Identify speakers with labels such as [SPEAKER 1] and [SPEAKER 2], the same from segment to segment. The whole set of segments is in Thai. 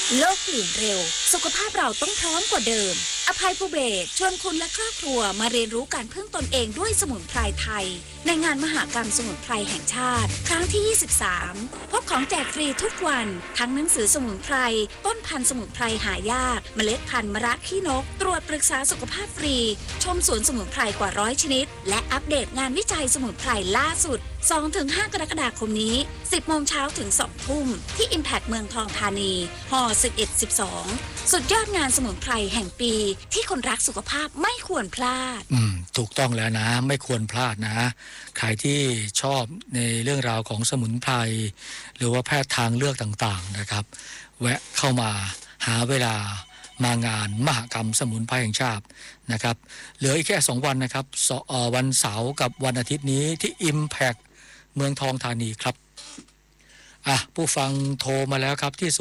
[SPEAKER 1] โลกเปลี่ยนเร็วสุขภาพเราต้องพร้อมกว่าเดิมอภัยภูเบศรชวนคุณและครอบครัวมาเรียนรู้การพึ่งตนเองด้วยสมุนไพรไทยในงานมหกรรมสมุนไพรแห่งชาติครั้งที่ 23 พบของแจกฟรีทุกวันทั้งหนังสือสมุนไพรต้นพันธุ์สมุนไพรหายากเมล็ดพันธุ์มะระขี้นกตรวจปรึกษาสุขภาพฟรีชมสวนสมุนไพรกว่า100ชนิดและอัปเดตงานวิจัยสมุนไพรล่าสุด 2-5 กรกฎาคมนี้ 10 โมงเช้าถึง 2 ทุ่มที่ Impact เมืองทองธานีฮ11-12 สุดยอดงานสมุนไพรแห่งปีที่คนรักสุขภาพไม่ควรพลาด
[SPEAKER 2] ถูกต้องแล้วนะไม่ควรพลาดนะใครที่ชอบในเรื่องราวของสมุนไพรหรือว่าแพทย์ทางเลือกต่างๆนะครับแวะเข้ามาหาเวลามางานมหกรรมสมุนไพรแห่งชาตินะครับเหลืออีกแค่2วันนะครับวันเสาร์กับวันอาทิตย์นี้ที่ Impact เมืองทองธานีครับผู้ฟังโทรมาแล้วครับที่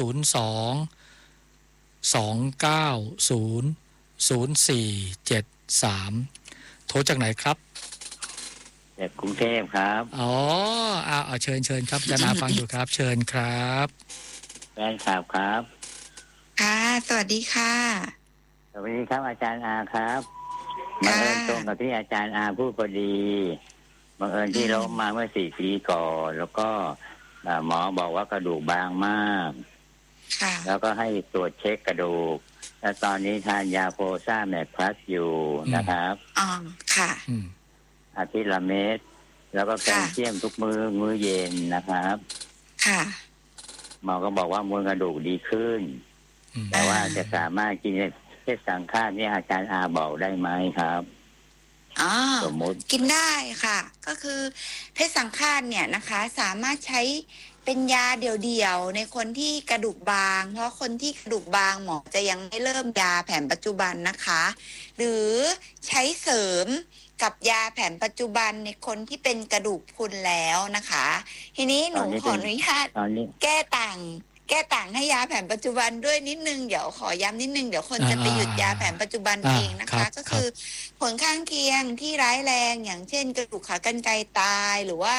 [SPEAKER 2] 02-290-0473โทรจากไหนครับ
[SPEAKER 3] จากกรุงเทพครับ
[SPEAKER 2] เชิญครับจะนาฟังอยู่ครับเชิญครับ
[SPEAKER 3] แฟนคลับครับ
[SPEAKER 4] ค่ะสวัสดีค่ะ
[SPEAKER 3] สวัสดีครับอาจารย์อาครับบังเอิญตรงกับที่อาจารย์อาพูดพอดีบังเอิญที่ล้มมาเมื่อ4 ปีก่อนแล้วก็หมอบอกว่ากระดูกบางมากแล้วก็ให้ตรวจเช็คกระดูกและตอนนี้ทานยาโพซ่าแมกพลัสอยู่นะครับ
[SPEAKER 4] ค่ะ
[SPEAKER 3] อาทิตย์ละเม็ดแล้วก็แคลเซียมทุกมื้อเย็นนะครับ
[SPEAKER 4] ค่ะ
[SPEAKER 3] หมอก็บอกว่ามวลกระดูกดีขึ้นแต่ว่าจะสามารถกินเพชรสังฆาตนี่อาจารย์อาบอกได้ไหมครับ
[SPEAKER 4] สมมติกินได้ค่ะก็คือเพชรสังฆาตเนี่ยนะคะสามารถใช้เป็นยาเดี่ยวๆในคนที่กระดูกบางเพราะคนที่กระดูกบางหมอจะยังไม่เริ่มยาแผนปัจจุบันนะคะหรือใช้เสริมกับยาแผนปัจจุบันในคนที่เป็นกระดูกพรุนแล้วนะคะทีนี้หนูขออนุญาตแก้ต่างให้ยาแผนปัจจุบันด้วยนิดนึงเดี๋ยวขอย้ำนิดนึงเดี๋ยวคนจะไปหยุดยาแผนปัจจุบันเองนะคะก็คือผลข้างเคียงที่ร้ายแรงอย่างเช่นกระดูกขากรรไกรตายหรือว่า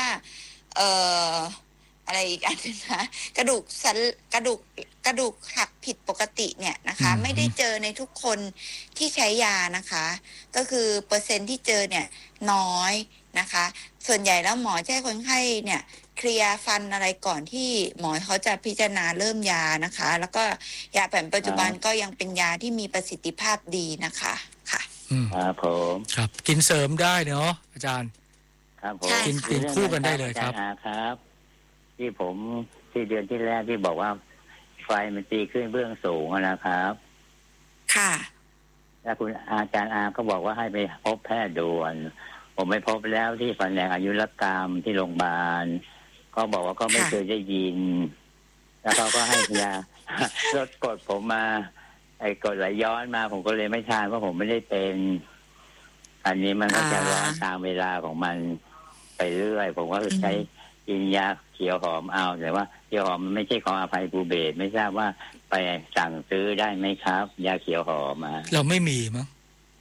[SPEAKER 4] อะไรอีกอันนึงนะกระดูกหักผิดปกติเนี่ยนะคะไม่ได้เจอในทุกคนที่ใช้ยานะคะก็คือเปอร์เซ็นต์ที่เจอเนี่ยน้อยนะคะส่วนใหญ่แล้วหมอจะให้คนไข้เนี่ยเคลียร์ฟันอะไรก่อนที่หมอเขาจะพิจารณาเริ่มยานะคะแล้วก็ยาแผนปัจจุบันก็ยังเป็นยาที่มีประสิทธิภาพดีนะคะค่ะ
[SPEAKER 3] ครับผม
[SPEAKER 2] ครับกินเสริมได้เนาะอาจารย์
[SPEAKER 3] ครับผม
[SPEAKER 2] กินคู่กันได้เลยครับ
[SPEAKER 3] ครับที่ผมที่เดือนที่แรกที่บอกว่าไฟมันตีขึ้นเบื้องสูงนะครับ
[SPEAKER 4] ค่ะ
[SPEAKER 3] แล้วคุณอาจารย์อาก็บอกว่าให้ไปพบแพทย์ด่วนผมไปพบแล้วที่แผนกอายุรกรรมที่โรงพยาบาลก็บอกว่าก็ไม่เคยได้ยินแล้วเขาก็ให้ยาลดกรดผมมาไอ้กรดไหลย้อนมาผมก็เลยไม่ทานเพราะผมไม่ได้เป็นอันนี้มันก็จะร้อนตามเวลาของมันไปเรื่อยผมก็ใช้กินยาเขียวหอมเอาแต่ว่าเขียวหอมมันไม่ใช่ของอภัยภูเบศรไม่ทราบว่าไปสั่งซื้อได้ไหมครับยาเขียวหอมมา
[SPEAKER 2] เราไม่มีมั้ง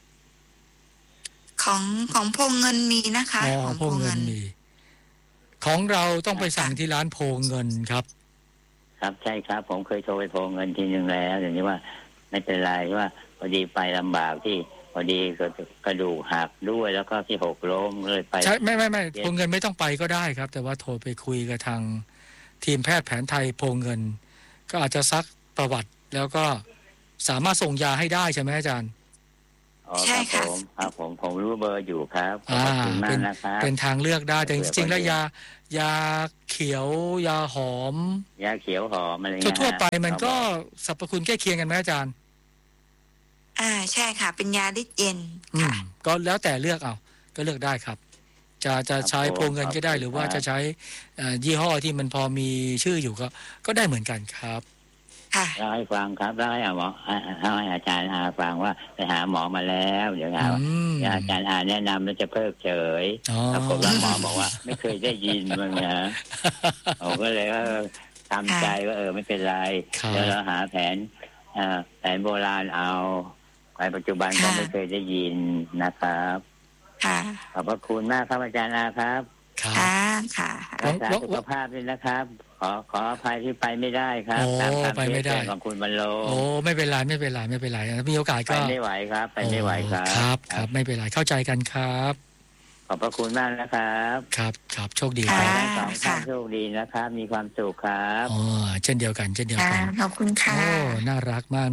[SPEAKER 4] ของโพเงินมีนะคะ
[SPEAKER 2] ของโพเงินมีของเราต้องไปสั่งที่ร้านโพเงินครับ
[SPEAKER 3] ครับใช่ครับผมเคยโทรไปโพเงินทีนึงแล้วอย่างนี้ว่าไม่เป็นไรว่าพอดีไปลำบากที่พอดีกระดูกหักด้วยแล้วก็ที่หกล้มเลยไป
[SPEAKER 2] ใช่ไม่โพเงินไม่ต้องไปก็ได้ครับแต่ว่าโทรไปคุยกับทางทีมแพทย์แผนไทยโพเงินก็อาจจะซักประวัติแล้วก็สามารถส่งยาให้ได้ใช่ไหมอาจารย์
[SPEAKER 4] ใช่ค่ะ
[SPEAKER 3] ครับผมรู้เบอร์อยู่ครับขอบคุณมากนะครับ
[SPEAKER 2] เป็นทางเลือกได้แต่จริงๆแล้วยาเขียวยาหอม
[SPEAKER 3] ยาเขียวหอมอะไรเงี้ย
[SPEAKER 2] ทั่วไปมันก็สรรพคุณใกล้เคียงกันไหมอาจารย์
[SPEAKER 4] ใช่ค่ะเป็นยาฤทธิ์เย็นค่ะ
[SPEAKER 2] ก็แล้วแต่เลือกเอาก็เลือกได้ครับจะใช้โพเงินก็ได้หรือว่าจะใช้ยี่ห้อที่มันพอมีชื่ออยู่ก็ได้เหมือนกันครับ
[SPEAKER 3] เล่าให้ฟังครับเล่าให้อาจารย์อาฟังว่าไปหาหมอมาแล้วเดี๋ยวอาจารย์อาแนะนำแล้วจะเพิกเฉยปรากฏว่าหมอบอกว่าไม่เคยได้ยินมั้งนะผมก็เลยว่าทำใจว่าไม่เป็นไรเดี๋ยวเราหาแผนโบราณเอาในปัจจุบันก็ไม่เคยได้ยินนะครับขอบพระคุณมากครับอาจารย์อาครับ
[SPEAKER 4] ค่ะ
[SPEAKER 3] รักษาสุขภาพด้วยนะครับขออภัยที่ไปไม่ได้ครับ
[SPEAKER 2] โอ้
[SPEAKER 3] ตามคำ
[SPEAKER 2] ไปไม่ได้
[SPEAKER 3] เรียกร้องของคุณบรรโล
[SPEAKER 2] โอ้ไม่เป็นไรมีโอกาส
[SPEAKER 3] ไป
[SPEAKER 2] ก็
[SPEAKER 3] ไม่ไหวครับ ไปไม่ไหวครับ
[SPEAKER 2] ครับไม่เป็นไรเข้าใจกันครับ
[SPEAKER 3] ขอบพระคุณมากนะครับ
[SPEAKER 2] ครับโชคดี
[SPEAKER 3] ข
[SPEAKER 2] ค
[SPEAKER 3] อ
[SPEAKER 2] รับ
[SPEAKER 3] ให้ทั้งสองท่านโชคดีนะครับ มีความสุขครับ
[SPEAKER 2] อ๋อเช่นเดียวกัน
[SPEAKER 4] ขอบคุณค่ะ
[SPEAKER 2] โอ้น่ารักมาก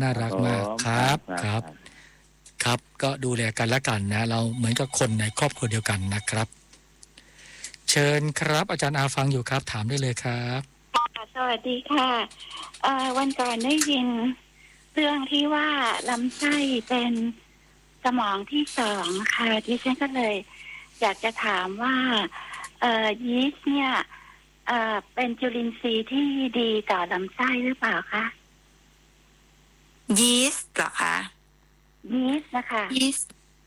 [SPEAKER 2] ครับก็ดูแลกันและกันนะเราเหมือนกับคนในครอบครัวเดียวกันนะครับ เชิญครับอาจารย์อาฟังอยู่ครับถามได้เลยครับ
[SPEAKER 5] สวัสดีค่ะวันก่อนได้ยินเรื่องที่ว่าลำไส้เป็นสมองที่สองค่ะดิฉันก็เลยอยากจะถามว่ายีสต์เนี่ยเป็นจุลินทรีย์ที่ดีต่อลำไส้หรือเปล่าคะ
[SPEAKER 4] ยีสต์เหรอคะ
[SPEAKER 5] ยีสต์นะคะ
[SPEAKER 4] ยีสต์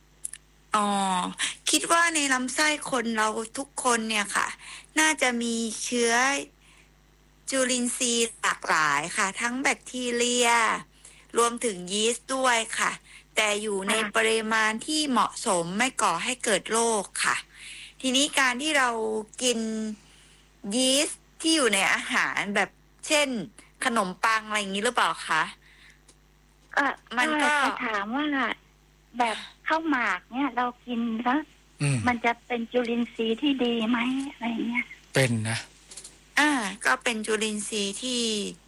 [SPEAKER 4] คิดว่าในลำไส้คนเราทุกคนเนี่ยค่ะน่าจะมีเชื้อจุลินทรีย์หลากหลายค่ะทั้งแบคทีเรียรวมถึงยีสต์ด้วยค่ะแต่อยู่ในปริมาณที่เหมาะสมไม่ก่อให้เกิดโรคค่ะทีนี้การที่เรากินยีสต์ที่อยู่ในอาหารแบบเช่นขนมปังอะไรอย่างนี้หรือเปล่าคะมันก็
[SPEAKER 5] ถามว่าแบบข้าวหมากเนี่ยเรากินแล้วมันจะเป็นจุลินทรีย์ที่ดีไหมอะไรเงี้ย
[SPEAKER 2] เป็นนะ
[SPEAKER 4] ก็เป็นจุลินทรีย์ที่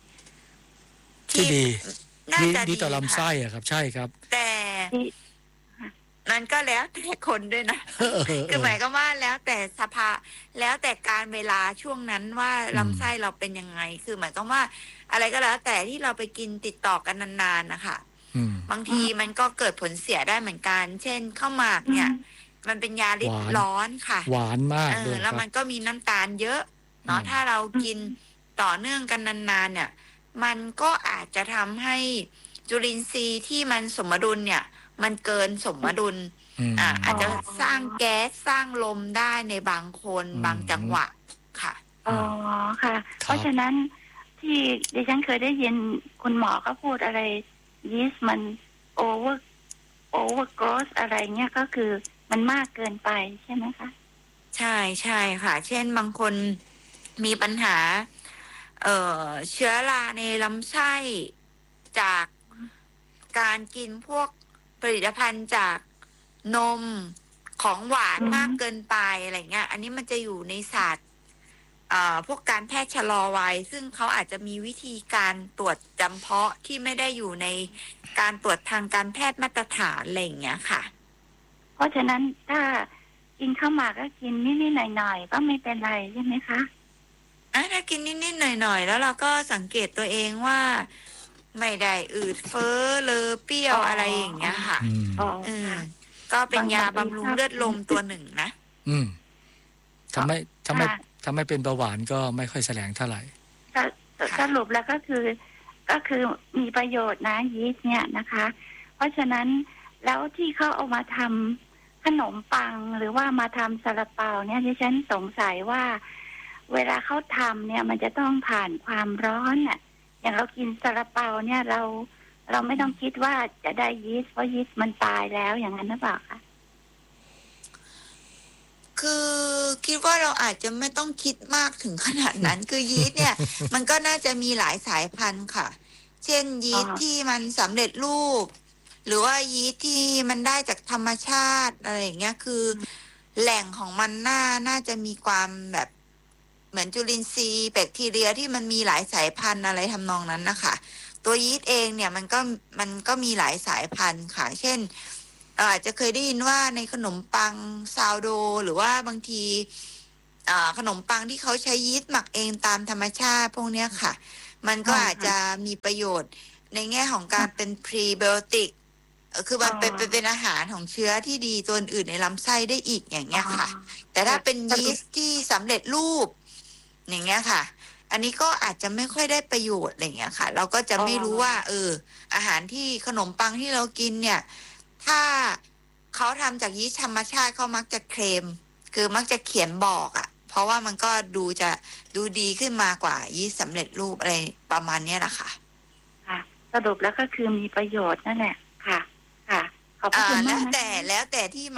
[SPEAKER 2] ดี
[SPEAKER 4] น่าจะ
[SPEAKER 2] ดีต่อลำไส้อะครับใช่ครับ
[SPEAKER 4] แต่นั้นก็แล้วแต่คนด้วยนะคือหมายก็ว่าแล้วแต่สภาแล้วแต่การเวลาช่วงนั้นว่าลำไส้เราเป็นยังไงคือหมายก็ว่าอะไรก็แล้วแต่ที่เราไปกินติดต่อกันนานๆนะคะบางทีมันก็เกิดผลเสียได้เหมือนกันเช่นข้าวหมากเนี่ยมันเป็นยาฤทธิ์ร้อนค่ะ
[SPEAKER 2] หวานมากเลย
[SPEAKER 4] แล้วมันก็มีน้ำตาลเยอะเนาะถ้าเรากินต่อเนื่องกันนานๆเนี่ยมันก็อาจจะทำให้จุลินทรีย์ที่มันสมดุลเนี่ยมันเกินสมดุลอาจจะสร้างแก๊สสร้างลมได้ในบางคนบางจังหวะค่ะ
[SPEAKER 5] ค่ะเพราะฉะนั้นที่ดิฉันเคยได้ยินคุณหมอเขาพูดอะไรยีสต์มันโอเวอร์โกรสอะไรเงี้ยก็คือมันมากเกินไปใช่ไหมคะ
[SPEAKER 4] ใช่ค่ะเช่นบางคนมีปัญหาเชื้อราในลำไส้จากการกินพวกผลิตภัณฑ์จากนมของหวานมากเกินไปอะไรเงี้ยอันนี้มันจะอยู่ในศาสตร์พวกการแพทย์ชะลอวัยซึ่งเขาอาจจะมีวิธีการตรวจจำเพาะที่ไม่ได้อยู่ในการตรวจทางการแพทย์มาตรฐานอะไรอย่างเงี้ยค่ะ
[SPEAKER 5] เพราะฉะนั้นถ้ากินข้าวหมากก็กินนิดๆหน่อยๆก็ไม่เป็นไรใช่ไหมคะ
[SPEAKER 4] ถ้ากินนิดๆหน่อยๆแล้วเราก็สังเกตตัวเองว่าไม่ได้อืดเฟ้อเลอเปรี้ยวอะไรอย่างเงี้ยค่ะก็เป็นยาบำรุงเลือดลมตัวหนึ่งนะ
[SPEAKER 2] ทำไมเป็นเบาหวานก็ไม่ค่อยแสลงเท่าไหร่
[SPEAKER 5] สรุปแล้วก็คือมีประโยชน์นะยีสต์เนี่ยนะคะเพราะฉะนั้นแล้วที่เขาเอามาทำขนมปังหรือว่ามาทำซาลาเปาเนี่ยดิฉันสงสัยว่าเวลาเขาทำเนี่ยมันจะต้องผ่านความร้อนอ่ะอย่างเรากินซาลาเปาเนี่ยเราไม่ต้องคิดว่าจะได้ยีสต์เพราะยีสต์มันตายแล้วอย่างนั้นหรือเปล่าคะ
[SPEAKER 4] คือคิดว่าเราอาจจะไม่ต้องคิดมากถึงขนาดนั้นคือยีสต์เนี่ยมันก็น่าจะมีหลายสายพันธุ์ค่ะเช่นยีสต์ที่มันสำเร็จรูปหรือว่ายีสต์ที่มันได้จากธรรมชาติอะไรอย่างเงี้ยคือแหล่งของมันน่าจะมีความแบบเหมือนจุลินทรีย์แบคทีเรียที่มันมีหลายสายพันธุ์อะไรทำนองนั้นนะคะตัวยีสต์เองเนี่ยมันก็มีหลายสายพันธุ์ค่ะเช่นอาจจะเคยได้ยินว่าในขนมปังซาวโดหรือว่าบางทีขนมปังที่เขาใช้ยีสต์หมักเองตามธรรมชาติพวกนี้ค่ะมันก็อาจจะมีประโยชน์ในแง่ของการเป็นพรีไบโอติกคือมันเป็นอาหารของเชื้อที่ดีตัวอื่นในลำไส้ได้อีกอย่างเงี้ยค่ะแต่ถ้าเป็นยีสต์ที่สำเร็จรูปอย่างเงี้ยค่ะอันนี้ก็อาจจะไม่ค่อยได้ประโยชน์อะไรเงี้ยค่ะเราก็จะไม่รู้ว่าอาหารที่ขนมปังที่เรากินเนี่ยถ้าเขาทำจากยีสต์ธรรมชาติเขามักจะเคลมคือมักจะเขียนบอกเพราะว่ามันก็ดูดีขึ้นมากว่ายีสต์สำเร็จรูปอะไรประมาณนี้แหละค่ะ
[SPEAKER 5] สรุปแล้วก็คือมีประโยชน์นั่นแหละค่ะขอบคุณมาก
[SPEAKER 4] แล้วแต่ที่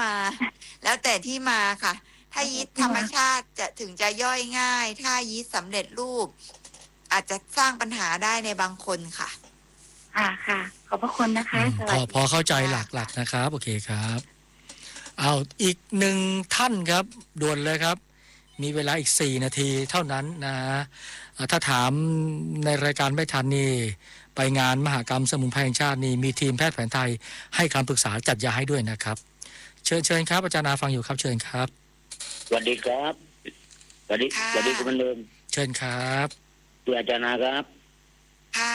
[SPEAKER 4] มาค่ะถ้ายีสต์ธรรมชาติจะถึงจะย่อยง่ายถ้ายีสต์สำเร็จรูปอาจจะสร้างปัญหาได้ในบางคนค่ะ
[SPEAKER 5] ค่ะขอบพระคุณนะคะ
[SPEAKER 2] พอเข้าใจหลักๆนะครับโอเคครับเอาอีกหนึ่งท่านครับด่วนเลยครับมีเวลาอีก4 นาทีเท่านั้นนะถ้าถามในรายการไม่ทันนี่ไปงานมหกรรมสมุนไพรแห่งชาตินี่มีทีมแพทย์แผนไทยให้คำปรึกษาจัดยาให้ด้วยนะครับเชิญครับอาจารย์อาฟังอยู่ครับเชิญครับ
[SPEAKER 3] สวัสดีครับสวัสดีคุณบรรลือ
[SPEAKER 2] เชิญครับ
[SPEAKER 3] ที่อาจารย์อาครับ
[SPEAKER 4] ค่ะ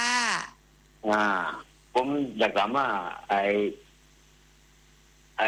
[SPEAKER 3] ผมอยากถามว่าไอ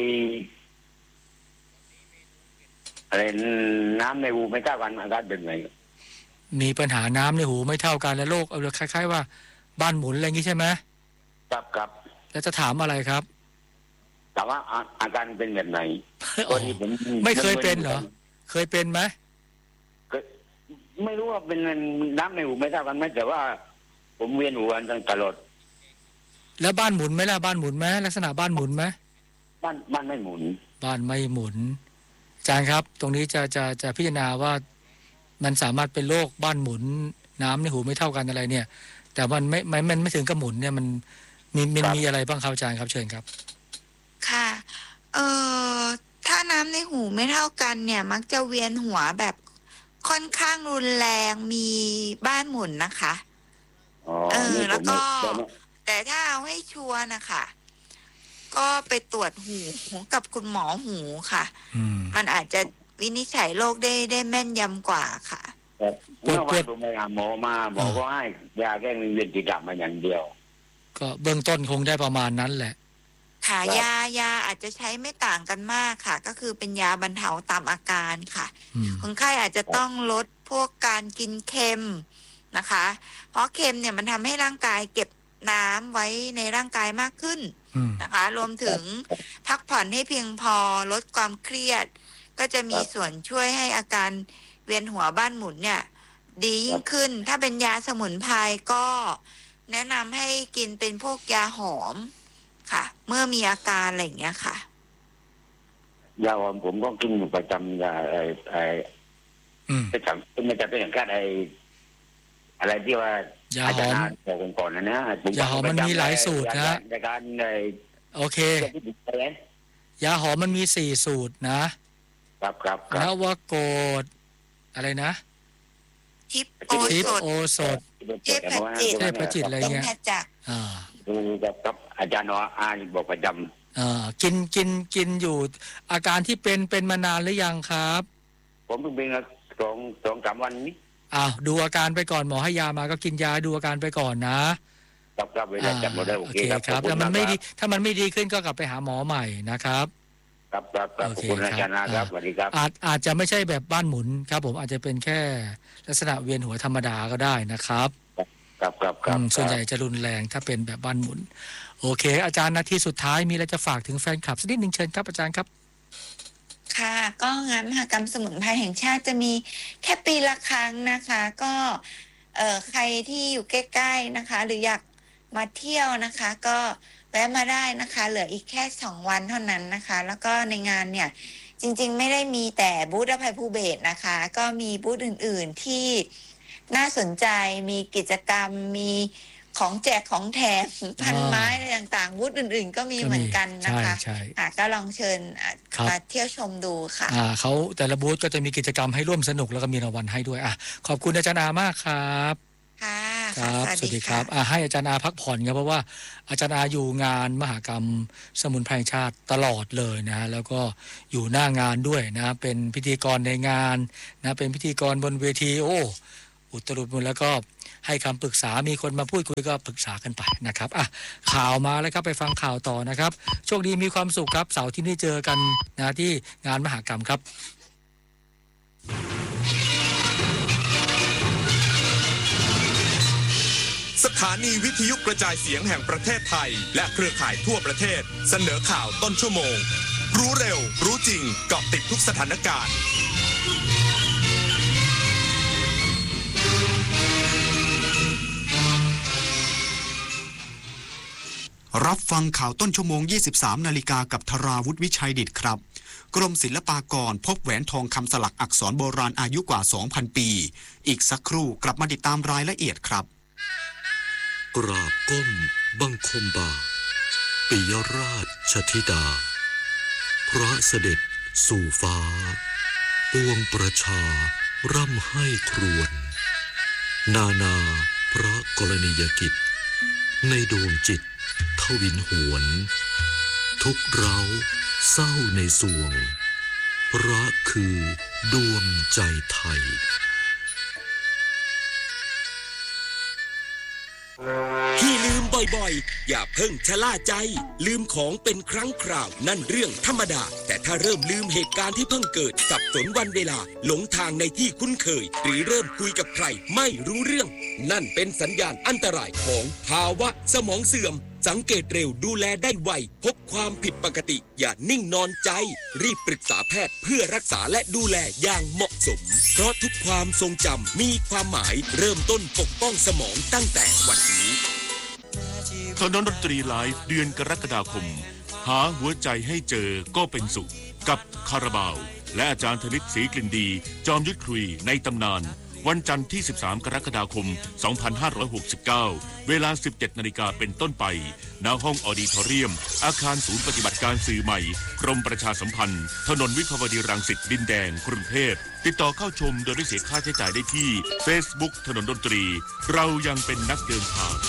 [SPEAKER 3] อะไรน้ำในหูไม่เท่ากันอาการเป็นไง
[SPEAKER 2] มีปัญหาน้ำในหูไม่เท่ากันและโรคเอาคล้ายๆว่าบ้านหมุนอะไรอย่างนี้ใช่ไหม
[SPEAKER 3] ครับ
[SPEAKER 2] แล้วจะถามอะไรครับ
[SPEAKER 3] ถามว่าอาการเป็นแบบไหน
[SPEAKER 2] ไม่เคยเป็นเหรอเคยเป็นไหม
[SPEAKER 3] ไม่รู้ว่าเป็นน้ำในหูไม่เท่ากันไหมแต่ว่าผมเวียนหัวตลอด
[SPEAKER 2] แล้วบ้านหมุนไหมล่ะบ้านหมุนไหมลักษณะบ้านหมุนไหม
[SPEAKER 3] บ้านไม่หมุน
[SPEAKER 2] บ้านไม่หมุนอาจารย์ครับตรงนี้จะพิจารณาว่ามันสามารถเป็นโรคบ้านหมุนน้ำในหูไม่เท่ากันอะไรเนี่ยแต่มันไม่ถึงกับหมุนเนี่ยมันมีอะไรบ้างครับอาจารย์ครับเชิญครับ
[SPEAKER 4] ค่ะถ้าน้ำในหูไม่เท่ากันเนี่ยมักจะเวียนหัวแบบค่อนข้างรุนแรงมีบ้านหมุนนะคะแล้วก็แต่ถ้าเอาให้ชัวร์นะคะก็ไปตรวจหูกับคุณหมอหูค่ะมันอาจจะวินิจฉัยโรคได้แม่นยำกว่าค่ะ
[SPEAKER 3] เมื่อวานผมไปหาหมอมาหมอก็ให้ยาแก้เวียนศีรษะมาอย่างเดียว
[SPEAKER 2] ก็เบื้องต้นคงได้ประมาณนั้นแหละ
[SPEAKER 4] ค่ะยาอาจจะใช้ไม่ต่างกันมากค่ะก็คือเป็นยาบรรเทาตามอาการค่ะคนไข้อาจจะต้องลดพวกการกินเค็มนะคะเพราะเค็มเนี่ยมันทำให้ร่างกายเก็บน้ำไว้ในร่างกายมากขึ้นนะคะรวมถึงพักผ่อนให้เพียงพอลดความเครียดก็จะมีส่วนช่วยให้อาการเวียนหัวบ้านหมุนเนี่ยดียิ่งขึ้นถ้าเป็นยาสมุนไพรก็แนะนำให้กินเป็นพวกยาหอมค่ะเมื่อมีอาการอะไรอย่างเงี้ยค่ะ
[SPEAKER 3] ยาหอมผมก็กินอยู่ประจำยาประจำไม่จะเป็นอย่างการอะไรที่ว่ายาหอมบอกก่อนนะ
[SPEAKER 2] ยาหอมมันมีหลายสูตรนะ
[SPEAKER 3] ในการ
[SPEAKER 2] โอเคยาหอมมันมี4 สูตรนะครับแล้วว่าโกดอะไรนะ
[SPEAKER 4] ทิพโอสถเท
[SPEAKER 2] พจิตอะไรเงี้ย
[SPEAKER 3] ดูกับอาจารย์อาบอกประจำ
[SPEAKER 2] กินอยู่อาการที่เป็นมานานหรือยังครับ
[SPEAKER 3] ผมเพิ่งเป็น2-3 วันนี้
[SPEAKER 2] ดูอาการไปก่อนหมอให้ยามาก็กินยาดูอาการไปก่อนนะครับ
[SPEAKER 3] เวลาจับหมดได้โอเค
[SPEAKER 2] ครับแล้วมันไม่ดีถ้ามันไม่ดีขึ้นก็กลับไปหาหมอใหม่นะครับ
[SPEAKER 3] ครับขอบคุณอาจารย์นะครับสวัสดีครับ
[SPEAKER 2] อาจจะไม่ใช่แบบบ้านหมุนครับผมอาจจะเป็นแค่ลักษณะเวียนหัวธรรมดาก็ได้นะครับ
[SPEAKER 3] ครับ
[SPEAKER 2] ส่วนใหญ่จะรุนแรงถ้าเป็นแบบบ้านหมุนโอเคอาจารย์นาทีสุดท้ายมีอะไรจะฝากถึงแฟนคลับสักนิดนึงเชิญครับอาจารย์ครับ
[SPEAKER 4] ค่ะก็งานมหกรรมสมุนไพรแห่งชาติจะมีแค่ปีละครั้งนะคะก็ใครที่อยู่ใกล้ๆนะคะหรืออยากมาเที่ยวนะคะก็แวะมาได้นะคะเหลืออีกแค่2 วันเท่านั้นนะคะแล้วก็ในงานเนี่ยจริงๆไม่ได้มีแต่บูธอภัยภูเบศรนะคะก็มีบูธอื่นๆที่น่าสนใจมีกิจกรรมมีของแจกของแถมพันไม้อะไรต่างๆบูธอื่นๆก็มีเหมือนกันนะคะก็ลองเชิญมาเที่ยวชมดูค่ะ
[SPEAKER 2] เขาแต่ละบูธก็จะมีกิจกรรมให้ร่วมสนุกแล้วก็มีรางวัลให้ด้วยขอบคุณอาจารย์อามากครับครับสวัสดีครับให้อาจารย์อาพักผ่อนครับเพราะว่าอาจารย์อาอยู่งานมหกรรมสมุนไพรแห่งชาติตลอดเลยนะแล้วก็อยู่หน้างานด้วยนะเป็นพิธีกรในงานนะเป็นพิธีกรบนเวทีอุตรุดแล้วก็ให้คำปรึกษามีคนมาพูดคุยก็ปรึกษากันไปนะครับข่าวมาแล้วครับไปฟังข่าวต่อนะครับโชคดีมีความสุขครับเสาร์ที่นี้เจอกันนะที่งานมหกรรมครับ
[SPEAKER 6] สถานีวิทยุกระจายเสียงแห่งประเทศไทยและเครือข่ายทั่วประเทศเสนอข่าวต้นชั่วโมงรู้เร็วรู้จริงเกาะติดทุกสถานการณ์
[SPEAKER 7] รับฟังข่าวต้นชั่วโมง 23 นาฬิกากับธราวุฒิวิชัยดิษฐ์ครับกรมศิลปากรพบแหวนทองคำสลักอักษรโบราณอายุกว่า 2,000 ปีอีกสักครู่กลับมาติดตามรายละเอียดครับ
[SPEAKER 8] กราบก้มบังคมบาปิยราชธิดาพระเสด็จสู่ฟ้าปวงประชาร่ำให้ครวญนานาพระกรณียกิจในดวงจิตทวินหวนทุกเร้าเศร้าในสวงพระคือดวงใจไทย
[SPEAKER 9] ที่ลืมบ่อยๆอย่าเพิ่งชะล่าใจลืมของเป็นครั้งคราวนั่นเรื่องธรรมดาแต่ถ้าเริ่มลืมเหตุการณ์ที่เพิ่งเกิดสับสนวันเวลาหลงทางในที่คุ้นเคยหรือเริ่มคุยกับใครไม่รู้เรื่องนั่นเป็นสัญญาณอันตรายของภาวะสมองเสื่อมสังเกตเร็วดูแลได้ไวพบความผิดปกติอย่านิ่งนอนใจรีบปรึกษาแพทย์เพื่อรักษาและดูแลอย่างเหมาะสมเพราะทุกความทรงจำมีความหมายเริ่มต้นปกป้องสมองตั้งแต่วันนี้
[SPEAKER 10] ถนนดนตรีไลฟ์เดือนกรกฎาคมหาหัวใจให้เจอก็เป็นสุขกับคาราบาวและอาจารย์ธนิตศรีกลิ่นดีจอมยุทธคุยในตำนานวันจันทร์ที่13กรกฎาคม2569เวลา 17:00 น.เป็นต้นไปณห้องออดิทอเรียมอาคารศูนย์ปฏิบัติการสื่อใหม่กรมประชาสัมพันธ์ถนนวิภาวดีรังสิตดินแดงกรุงเทพติดต่อเข้าชมโดยไม่เสียค่าใช้จ่ายได้ที่ Facebook ถนนดนตรีเรายังเป็นนักเดินทาง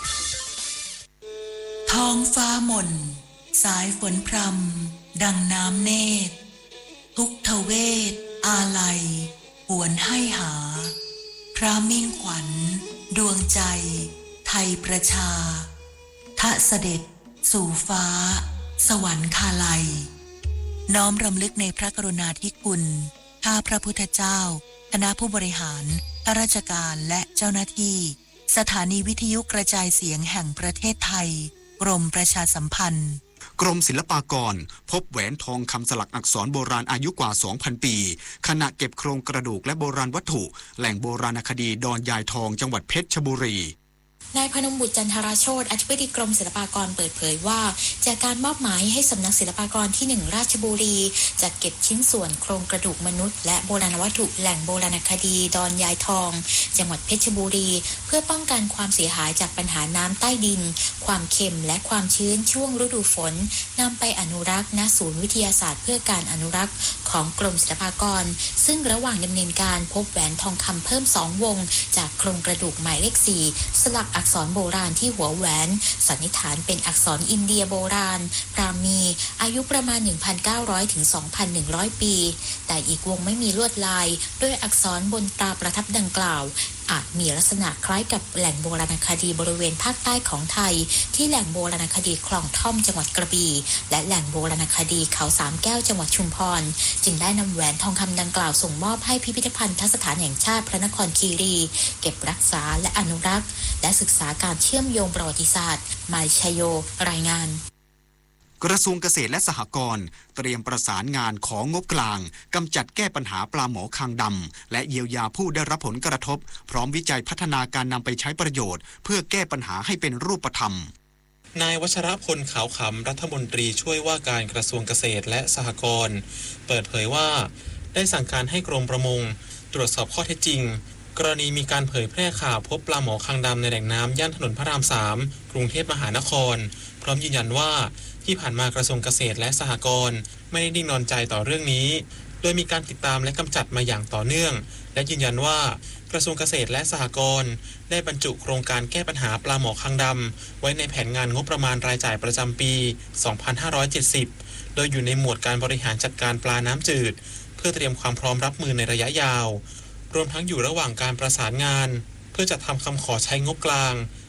[SPEAKER 11] ท้องฟ้าหม่นสายฝนพรำดังน้ำเนตรทุกทเวทอาลัยหวนให้หาพระมิ่งขวัญดวงใจไทยประชาทะเสด็จสู่ฟ้าสวรรคาลัยน้อมรำลึกในพระกรุณาธิคุณข้าพระพุทธเจ้าคณะผู้บริหารข้าราชการและเจ้าหน้าที่สถานีวิทยุกระจายเสียงแห่งประเทศไทยกรมประชาสัมพันธ์
[SPEAKER 7] กรมศิลปากรพบแหวนทองคำสลักอักษรโบราณอายุกว่า 2,000 ปีขณะเก็บโครงกระดูกและโบราณวัตถุแหล่งโบราณคดีดอนยายทองจังหวัดเพชรบุรี
[SPEAKER 12] นายพนมบุตรจันทราโชติอธิบดีกรมศิลปากรเปิดเผยว่าจากการมอบหมายให้สำนักศิลปากรที่1ราชบุรีจัดเก็บชิ้นส่วนโครงกระดูกมนุษย์และโบราณวัตถุแหล่งโบราณคดีดอนยายทองจังหวัดเพชรบุรีเพื่อป้องกันความเสียหายจากปัญหาน้ำใต้ดินความเค็มและความชื้นช่วงฤดูฝนนำไปอนุรักษ์ณศูนย์วิทยาศาสตร์เพื่อการอนุรักษ์ของกรมศิลปากรซึ่งระหว่างดำเนินการพบแหวนทองคำเพิ่ม2วงจากโครงกระดูกหมายเลข4สลักอักษรโบราณที่หัวแหวนสันนิษฐานเป็นอักษรอินเดียโบราณพราหมีอายุประมาณ 1,900 ถึง 2,100 ปีแต่อีกวงไม่มีลวดลายด้วยอักษรบนตราประทับดังกล่าวอาจมีลักษณะคล้ายกับแหล่งโบราณคดีบริเวณภาคใต้ของไทยที่แหล่งโบราณคดีคลองท่อมจังหวัดกระบี่และแหล่งโบราณคดีเขาสามแก้วจังหวัดชุมพรจึงได้นำแหวนทองคำดังกล่าวส่งมอบให้พิพิธภัณฑสถานแห่งชาติพระนครคีรีเก็บรักษาและอนุรักษ์และศึกษาการเชื่อมโยงประวัติศาสตร์มายชโยรายงาน
[SPEAKER 7] กระทรวงเกษตรและสหกรณ์เตรียมประสานงานของงบกลางกำจัดแก้ปัญหาปลาหมอคางดำและเยียวยาผู้ได้รับผลกระทบพร้อมวิจัยพัฒนาการนำไปใช้ประโยชน์เพื่อแก้ปัญหาให้เป็นรูปธรรม
[SPEAKER 13] นายวัชรพลขาวขำรัฐมนตรีช่วยว่าการกระทรวงเกษตรและสหกรณ์เปิดเผยว่าได้สั่งการให้กรมประมงตรวจสอบข้อเท็จจริงกรณีมีการเผยแพร่ข่าวพบปลาหมอคางดำในแหล่งน้ำย่านถนนพระราม3กรุงเทพมหานครพร้อมยืนยันว่าที่ผ่านมากระทรวงเกษตรและสหกรณ์ไม่ได้นิ่งนอนใจต่อเรื่องนี้โดยมีการติดตามและกำจัดมาอย่างต่อเนื่องและยืนยันว่ากระทรวงเกษตรและสหกรณ์ได้บรรจุโครงการแก้ปัญหาปลาหมอคางดำไว้ในแผนงานงบประมาณรายจ่ายประจำปี 2570 โดยอยู่ในหมวดการบริหารจัดการปลาน้ำจืดเพื่อเตรียมความพร้อมรับมือในระยะยาวรวมทั้งอยู่ระหว่างการประสานงานเพื่อจัดทำคำขอใช้งบกลาง